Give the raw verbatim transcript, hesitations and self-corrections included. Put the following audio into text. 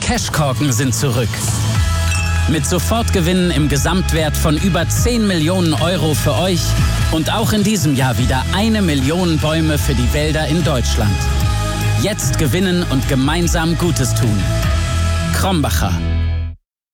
Cashkorken sind zurück. Mit Sofortgewinnen im Gesamtwert von über zehn Millionen Euro für euch und auch in diesem Jahr wieder eine Million Bäume für die Wälder in Deutschland. Jetzt gewinnen und gemeinsam Gutes tun. Krombacher.